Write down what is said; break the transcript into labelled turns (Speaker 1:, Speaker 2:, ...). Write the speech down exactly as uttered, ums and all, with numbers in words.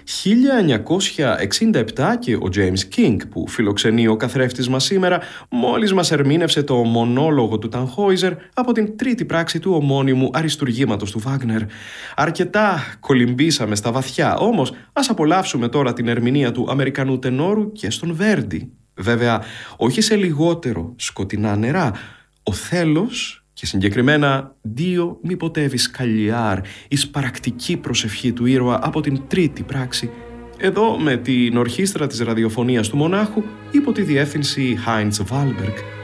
Speaker 1: χίλια εννιακόσια εξήντα επτά και ο James King, που φιλοξενεί ο καθρέφτης μας σήμερα, μόλις μας ερμήνευσε το μονόλογο του Τανχόιζερ από την τρίτη πράξη του ομώνυμου αριστουργήματος του Βάγνερ. Αρκετά κολυμπήσαμε στα βαθιά, όμως ας απολαύσουμε τώρα την ερμηνεία του Αμερικανού τενόρου και στον Βέρντι. Βέβαια, όχι σε λιγότερο σκοτεινά νερά. Ο Θέλος και συγκεκριμένα «Dio mi potevis cagliar», η σπαρακτική προσευχή του ήρωα από την τρίτη πράξη, εδώ με την ορχήστρα της ραδιοφωνίας του Μονάχου υπό τη διεύθυνση Heinz Wahlberg.